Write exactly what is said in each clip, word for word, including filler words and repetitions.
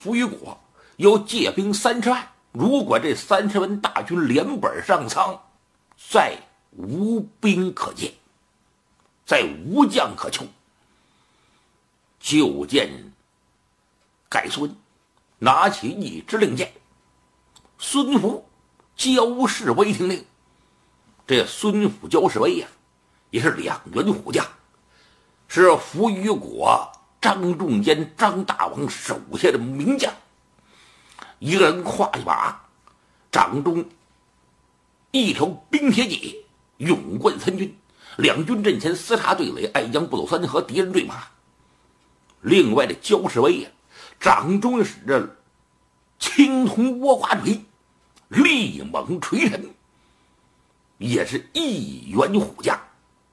伏于国有借兵三十万，如果这三十万大军连本上苍，再无兵可借，再无将可求。就见盖孙拿起一支令箭，孙福焦士威听令。这孙福焦士威呀、啊，也是两员虎将，是伏于国张仲坚张大王手下的名将。一个人跨一马，掌中一条冰铁戟，勇冠三军，两军阵前厮杀对垒，爱将不走三河，敌人坠马。另外的焦士威呀、啊，掌中使着青铜倭瓜锤，力猛锤神，也是一员虎将。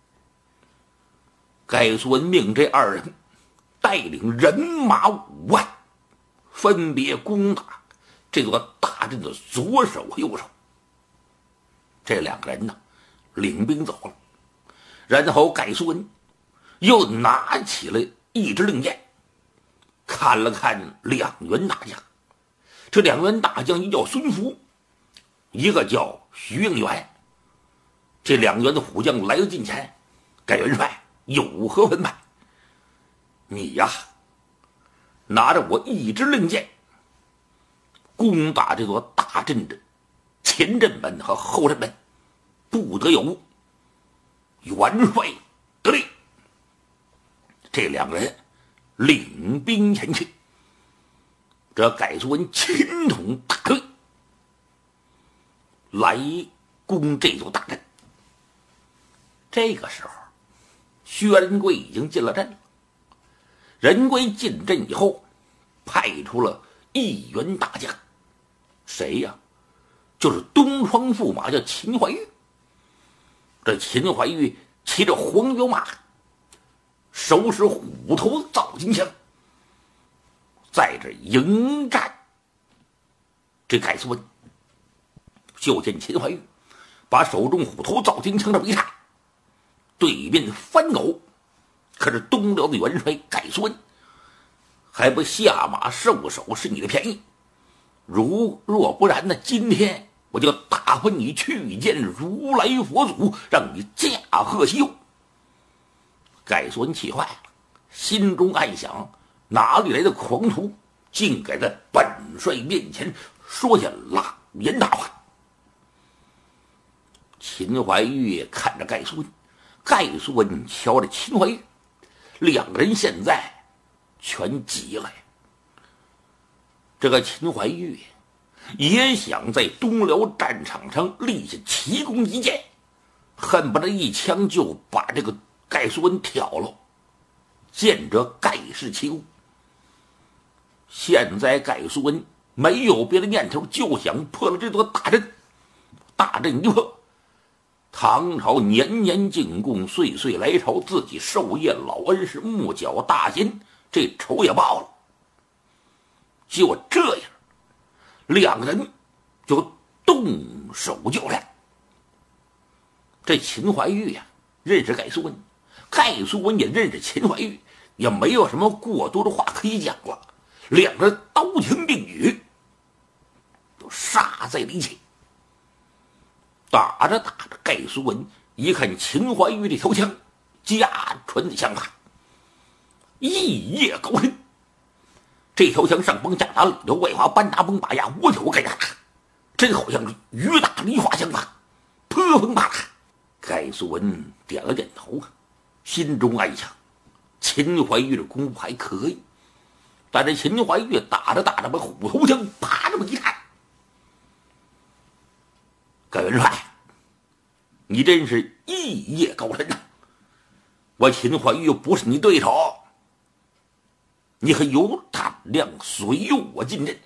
盖苏文命这二人带领人马五万，分别攻打这座大阵的左手和右手。这两个人呢，领兵走了，然后盖苏文又拿起了一支令箭，看了看两员大将。这两员大将，一叫孙福，一个叫徐应元。这两员的虎将来到近前，盖元帅有何分派？你呀，拿着我一支令箭，攻打这座大阵的前阵门和后阵门，不得有误。元帅得令。这两个人领兵前去。这盖苏文亲统大队来攻这座大阵。这个时候，薛仁贵已经进了阵了。仁贵进阵以后，派出了一员大将，谁呀？就是东窗驸马，叫秦怀玉。这秦怀玉骑着黄骠马，手使虎头造金枪，在这迎战这盖苏文。就见秦怀玉把手中虎头造金枪这么一插，对面翻狗。可是东辽的元帅盖苏文还不下马受手，是你的便宜。如若不然呢，今天我就打发你去见如来佛祖，让你驾鹤西游。盖苏文气坏了，心中暗想，哪里来的狂徒，竟敢在本帅面前说下狼言大话。秦怀玉看着盖苏文，盖苏文瞧着秦怀玉，两个人现在全急了呀。这个秦怀玉也想在东辽战场上立下奇功一件，恨不得一枪就把这个盖苏文挑了，见着盖世奇功。现在盖苏文没有别的念头，就想破了这座大阵。大阵一破，唐朝年年进贡，岁岁来朝，自己授业老恩师，木脚大贤，这仇也报了。就这样，两个人就动手较量。这秦怀玉呀、啊，认识盖苏文，盖苏文也认识秦怀玉，也没有什么过多的话可以讲了。两个人刀枪并举，都杀在了一起。打着打着，盖苏文一看秦怀玉这条枪，家传的枪法，一夜高深。这条枪上崩下打，里头外滑，半打崩把压，窝挑盖打，真好像是雨打梨花枪法，泼风把打。盖苏文点了点头啊，心中暗想，秦怀玉的功夫还可以。但这秦怀玉打着打着，把虎头枪啪这么一看，盖元帅，你真是一夜高深呐！我秦怀玉不是你对手，你还有胆量随我进阵？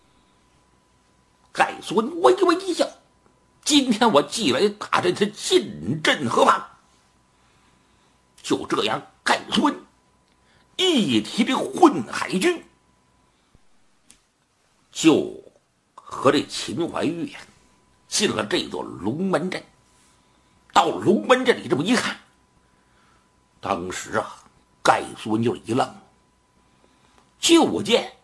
盖苏文微微一笑，今天我既来大阵，是进阵何妨？就这样，盖苏文一提这混海军，就和这秦怀玉呀进了这座龙门阵。到龙门阵里这么一看，当时啊，盖苏文就一愣，就见